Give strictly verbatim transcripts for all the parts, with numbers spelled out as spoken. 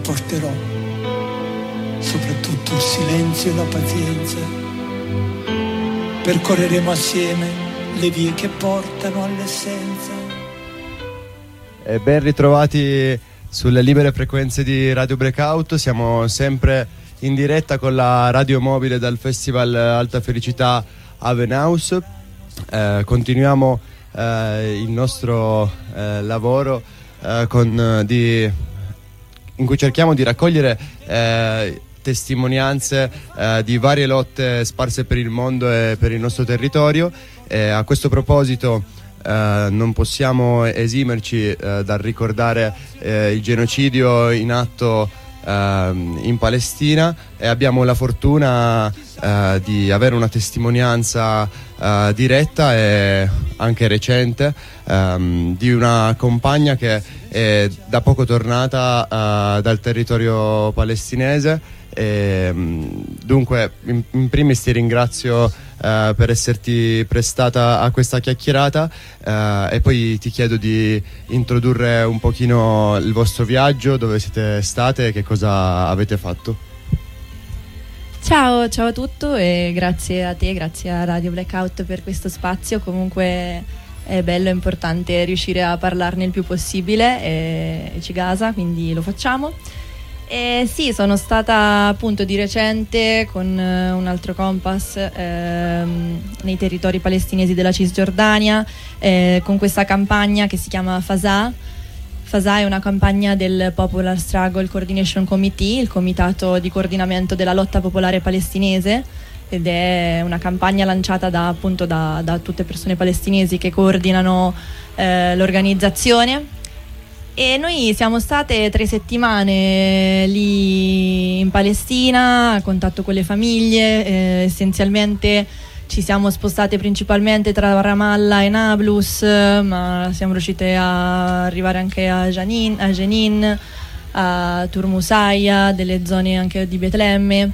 porterò, soprattutto il silenzio e la pazienza. Percorreremo assieme le vie che portano all'essenza. E ben ritrovati sulle libere frequenze di Radio Breakout. Siamo sempre in diretta con la radio mobile dal Festival Alta Felicità Avenhaus. Eh, continuiamo eh, il nostro eh, lavoro eh, con, eh, di, in cui cerchiamo di raccogliere eh, testimonianze eh, di varie lotte sparse per il mondo e per il nostro territorio. Eh, a questo proposito eh, non possiamo esimerci eh, dal ricordare eh, il genocidio in atto eh, in Palestina, e abbiamo la fortuna eh, di avere una testimonianza eh, diretta e anche recente ehm, di una compagna che è da poco tornata eh, dal territorio palestinese. E, dunque in, in primis ti ringrazio uh, per esserti prestata a questa chiacchierata, uh, e poi ti chiedo di introdurre un pochino il vostro viaggio, dove siete state e che cosa avete fatto. Ciao, ciao a tutti e grazie a te, grazie a Radio Blackout per questo spazio. Comunque è bello e importante riuscire a parlarne il più possibile e, e ci gasa, quindi lo facciamo. Eh, sì, sono stata appunto di recente con uh, un altro Compass ehm, nei territori palestinesi della Cisgiordania, eh, con questa campagna che si chiama Fasà. Fasà è una campagna del Popular Struggle Coordination Committee, il comitato di coordinamento della lotta popolare palestinese, ed è una campagna lanciata da, appunto da, da tutte persone palestinesi che coordinano eh, l'organizzazione. E noi siamo state tre settimane lì in Palestina, a contatto con le famiglie. Eh, essenzialmente ci siamo spostate principalmente tra Ramallah e Nablus, ma siamo riuscite a arrivare anche a Jenin, a, Jenin, a Turmusaya, delle zone anche di Betlemme.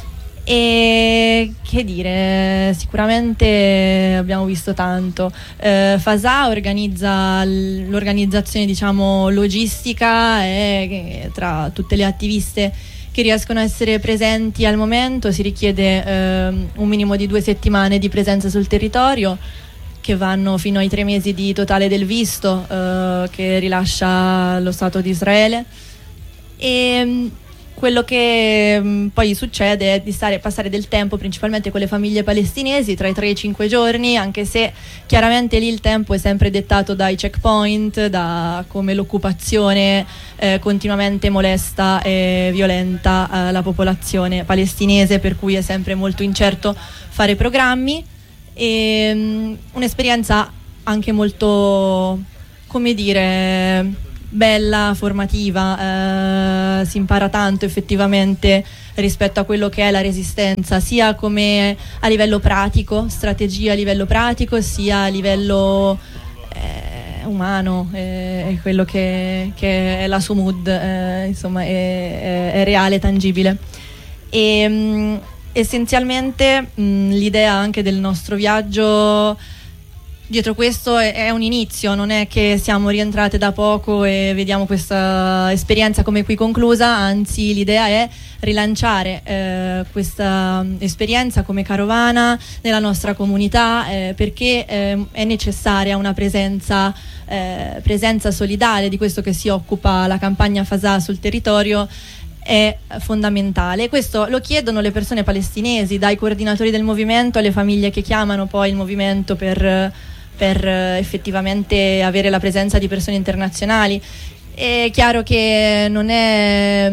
E che dire, sicuramente abbiamo visto tanto. eh, Fasà organizza l'organizzazione, diciamo, logistica, e tra tutte le attiviste che riescono a essere presenti al momento si richiede eh, un minimo di due settimane di presenza sul territorio, che vanno fino ai tre mesi di totale del visto eh, che rilascia lo Stato di Israele. E quello che mh, poi succede è di stare, passare del tempo principalmente con le famiglie palestinesi, tra i tre e i cinque giorni, anche se chiaramente lì il tempo è sempre dettato dai checkpoint, da come l'occupazione eh, continuamente molesta e violenta eh, la popolazione palestinese, per cui è sempre molto incerto fare programmi. E mh, un'esperienza anche molto, come dire, bella, formativa. Eh, si impara tanto effettivamente rispetto a quello che è la resistenza, sia come a livello pratico, strategia a livello pratico, sia a livello eh, umano, eh, quello che, che è la Sumud, eh, insomma è, è, è reale, tangibile. E mh, essenzialmente mh, l'idea anche del nostro viaggio dietro questo è, è un inizio, non è che siamo rientrate da poco e vediamo questa esperienza come qui conclusa, anzi l'idea è rilanciare eh, questa esperienza come carovana nella nostra comunità, eh, perché eh, è necessaria una presenza, eh, presenza solidale di questo che si occupa la campagna Fasà sul territorio. È fondamentale. Questo lo chiedono le persone palestinesi, dai coordinatori del movimento alle famiglie che chiamano poi il movimento per per effettivamente avere la presenza di persone internazionali. È chiaro che non è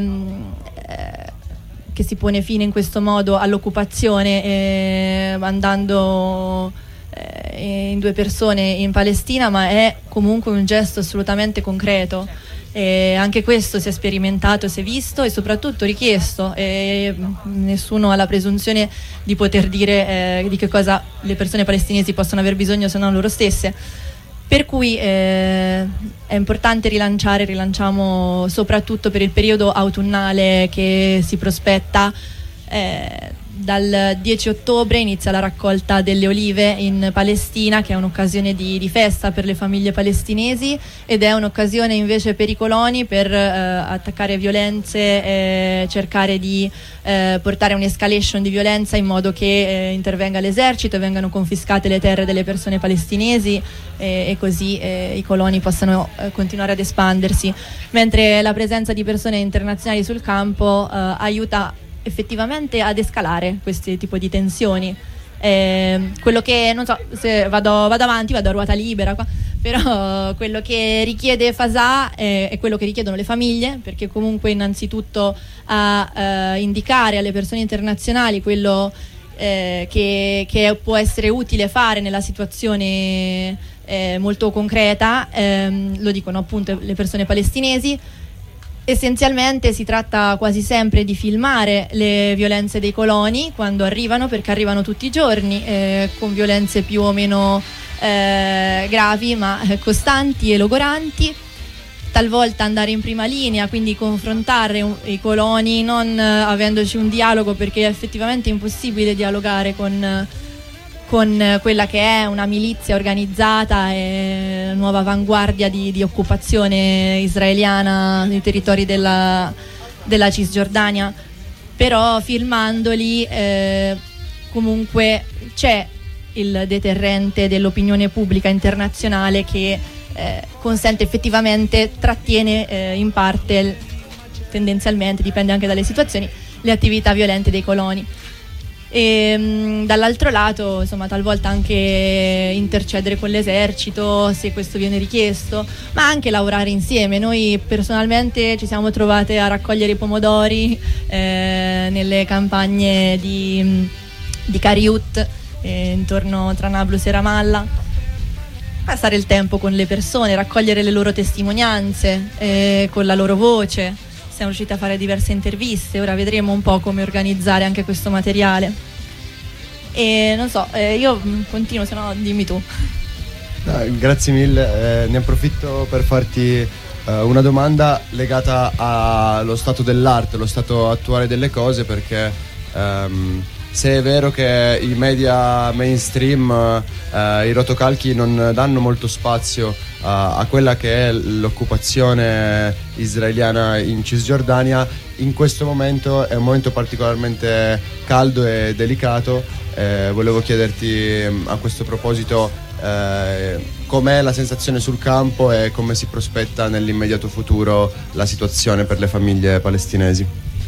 eh, che si pone fine in questo modo all'occupazione eh, andando eh, in due persone in Palestina, ma è comunque un gesto assolutamente concreto. E anche questo si è sperimentato, si è visto e soprattutto richiesto, e nessuno ha la presunzione di poter dire eh, di che cosa le persone palestinesi possono aver bisogno se non loro stesse, per cui eh, è importante rilanciare, rilanciamo soprattutto per il periodo autunnale che si prospetta, eh, dal dieci ottobre inizia la raccolta delle olive in Palestina, che è un'occasione di, di festa per le famiglie palestinesi, ed è un'occasione invece per i coloni per eh, attaccare violenze, eh, cercare di eh, portare un'escalation di violenza in modo che eh, intervenga l'esercito e vengano confiscate le terre delle persone palestinesi, eh, e così eh, i coloni possano eh, continuare ad espandersi, mentre la presenza di persone internazionali sul campo eh, aiuta effettivamente ad escalare questi tipo di tensioni. Eh, quello che, non so se vado, vado avanti, vado a ruota libera qua, però quello che richiede Fasà è, è quello che richiedono le famiglie, perché comunque innanzitutto a eh, indicare alle persone internazionali quello eh, che, che può essere utile fare nella situazione eh, molto concreta, ehm, lo dicono appunto le persone palestinesi. Essenzialmente si tratta quasi sempre di filmare le violenze dei coloni quando arrivano, perché arrivano tutti i giorni, eh, con violenze più o meno eh, gravi, ma eh, costanti e logoranti. Talvolta andare in prima linea, quindi confrontare un, i coloni, non eh, avendoci un dialogo, perché è effettivamente impossibile dialogare con, con quella che è una milizia organizzata e nuova avanguardia di, di occupazione israeliana nei territori della, della Cisgiordania. Però filmandoli eh, comunque c'è il deterrente dell'opinione pubblica internazionale che eh, consente effettivamente, trattiene eh, in parte, tendenzialmente, dipende anche dalle situazioni, le attività violente dei coloni. E mh, dall'altro lato, insomma, talvolta anche intercedere con l'esercito se questo viene richiesto, ma anche lavorare insieme. Noi personalmente ci siamo trovate a raccogliere i pomodori eh, nelle campagne di, di Cariut, eh, intorno tra Nablus e Ramallah, passare il tempo con le persone, raccogliere le loro testimonianze eh, con la loro voce. Siamo riusciti a fare diverse interviste, ora vedremo un po' come organizzare anche questo materiale. E non so, eh, io continuo, se no dimmi tu. No, grazie mille, eh, ne approfitto per farti eh, una domanda legata allo stato dell'arte, lo stato attuale delle cose, perché ehm, se è vero che i media mainstream, eh, i rotocalchi non danno molto spazio a, a quella che è l'occupazione israeliana in Cisgiordania, in questo momento è un momento particolarmente caldo e delicato. Eh, volevo chiederti a questo proposito eh, com'è la sensazione sul campo e come si prospetta nell'immediato futuro la situazione per le famiglie palestinesi.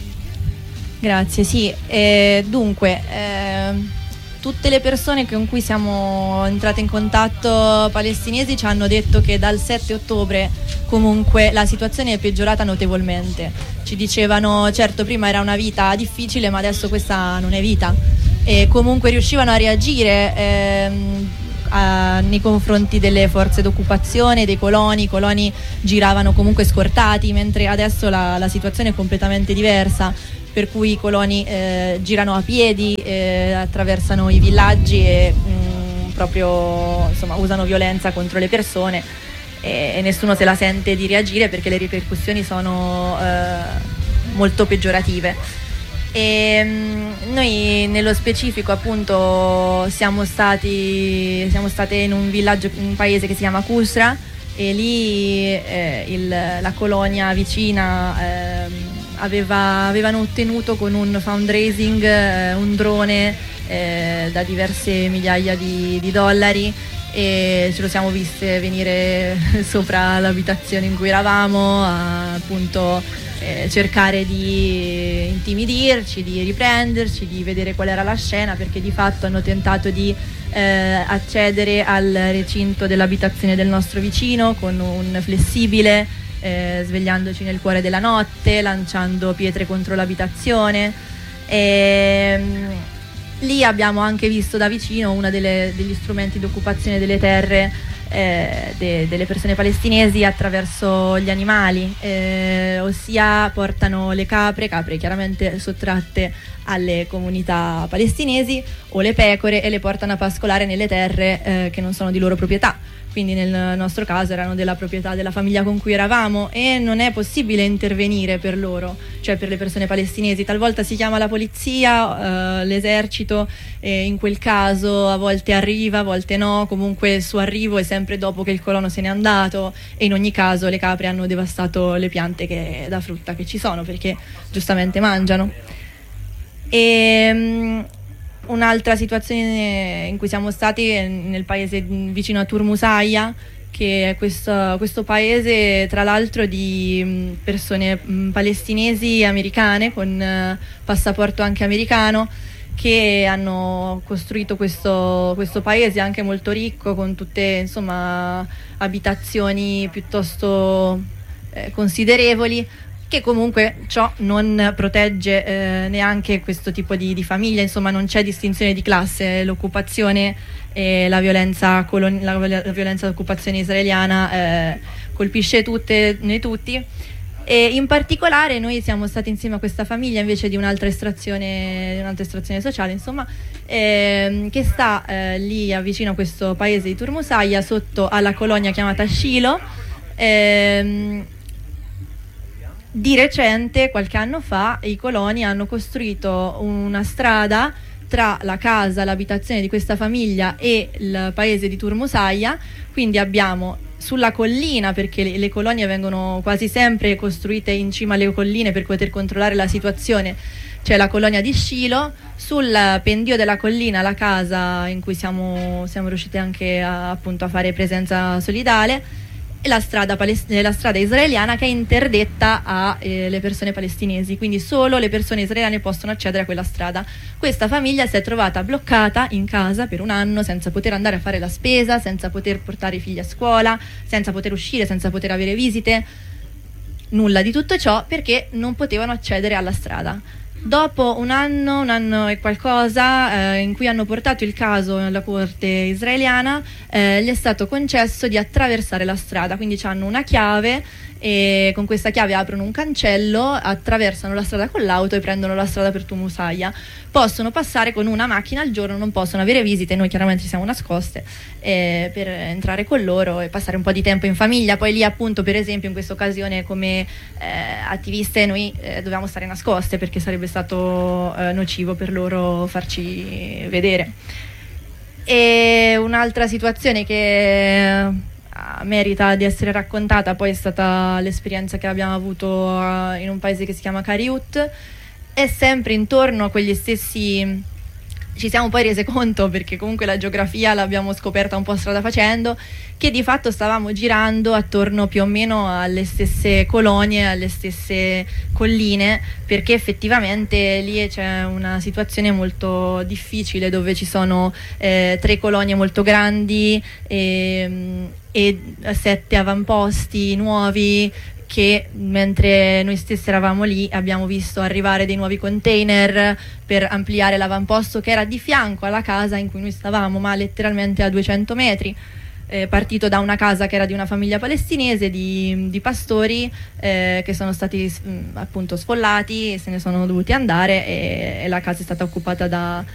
Grazie, sì. Eh, dunque, eh, tutte le persone con cui siamo entrate in contatto palestinesi ci hanno detto che dal sette ottobre comunque la situazione è peggiorata notevolmente. Ci dicevano, certo, prima era una vita difficile, ma adesso questa non è vita. E comunque riuscivano a reagire ehm, a, nei confronti delle forze d'occupazione, dei coloni. I coloni giravano comunque scortati, mentre adesso la, la situazione è completamente diversa, per cui i coloni eh, girano a piedi, eh, attraversano i villaggi e mh, proprio insomma usano violenza contro le persone, e, e nessuno se la sente di reagire perché le ripercussioni sono eh, molto peggiorative. E mh, noi nello specifico appunto siamo stati siamo state in un villaggio, un paese che si chiama Kusra, e lì eh, il, la colonia vicina eh, Aveva, avevano ottenuto con un fundraising eh, un drone eh, da diverse migliaia di, di dollari, e ce lo siamo viste venire sopra l'abitazione in cui eravamo a appunto eh, cercare di intimidirci, di riprenderci, di vedere qual era la scena, perché di fatto hanno tentato di eh, accedere al recinto dell'abitazione del nostro vicino con un flessibile, Eh, svegliandoci nel cuore della notte, lanciando pietre contro l'abitazione. E, mh, lì abbiamo anche visto da vicino uno degli strumenti di occupazione delle terre eh, de, delle persone palestinesi attraverso gli animali, eh, ossia portano le capre, capre chiaramente sottratte alle comunità palestinesi, o le pecore, e le portano a pascolare nelle terre eh, che non sono di loro proprietà. quindi nel nostro caso erano della proprietà della famiglia con cui eravamo, e non è possibile intervenire per loro, cioè per le persone palestinesi. Talvolta si chiama la polizia, eh, l'esercito, e in quel caso a volte arriva, a volte no, comunque il suo arrivo è sempre dopo che il colono se n'è andato, e in ogni caso le capre hanno devastato le piante che, da frutta che ci sono, perché giustamente mangiano. E um, un'altra situazione in cui siamo stati è nel paese vicino a Turmusaya, che è questo, questo paese tra l'altro di persone palestinesi americane con uh, passaporto anche americano, che hanno costruito questo, questo paese anche molto ricco, con tutte, insomma, abitazioni piuttosto eh, considerevoli, che comunque ciò non protegge eh, neanche questo tipo di, di famiglia. Insomma, non c'è distinzione di classe. L'occupazione e la violenza, colon- la, la violenza d'occupazione israeliana eh, colpisce tutte e tutti, e in particolare noi siamo stati insieme a questa famiglia invece di un'altra estrazione, di un'altra estrazione sociale, insomma, ehm, che sta eh, lì vicino a questo paese di Turmusaya, sotto alla colonia chiamata Shiloh. ehm, Di recente, qualche anno fa, i coloni hanno costruito una strada tra la casa, l'abitazione di questa famiglia e il paese di Turmusaya. Quindi abbiamo sulla collina, perché le, le colonie vengono quasi sempre costruite in cima alle colline per poter controllare la situazione, c'è la colonia di Shiloh. Sul pendio della collina la casa in cui siamo, siamo riusciti anche a, appunto, a fare presenza solidale, e la strada, palest- la strada israeliana, che è interdetta alle eh, persone palestinesi, quindi solo le persone israeliane possono accedere a quella strada. Questa famiglia si è trovata bloccata in casa per un anno, senza poter andare a fare la spesa, senza poter portare i figli a scuola, senza poter uscire, senza poter avere visite, nulla di tutto ciò, perché non potevano accedere alla strada. Dopo un anno, un anno e qualcosa, eh, in cui hanno portato il caso alla corte israeliana, eh, gli è stato concesso di attraversare la strada. Quindi hanno una chiave, e con questa chiave aprono un cancello, attraversano la strada con l'auto e prendono la strada per Turmusaya. Possono passare con una macchina al giorno, non possono avere visite. Noi chiaramente ci siamo nascoste eh, per entrare con loro e passare un po' di tempo in famiglia. Poi lì, appunto, per esempio in questa occasione come eh, attiviste noi eh, dovevamo stare nascoste, perché sarebbe stato eh, nocivo per loro farci vedere. E un'altra situazione che merita di essere raccontata poi è stata l'esperienza che abbiamo avuto uh, in un paese che si chiama Kariut. È sempre intorno a quegli stessi, ci siamo poi rese conto, perché comunque la geografia l'abbiamo scoperta un po' strada facendo, che di fatto stavamo girando attorno più o meno alle stesse colonie, alle stesse colline, perché effettivamente lì c'è una situazione molto difficile, dove ci sono eh, tre colonie molto grandi e, e sette avamposti nuovi, che mentre noi stessi eravamo lì abbiamo visto arrivare dei nuovi container per ampliare l'avamposto, che era di fianco alla casa in cui noi stavamo, ma letteralmente a duecento metri, eh, partito da una casa che era di una famiglia palestinese di, di pastori eh, che sono stati mh, appunto sfollati, se ne sono dovuti andare, e, e la casa è stata occupata da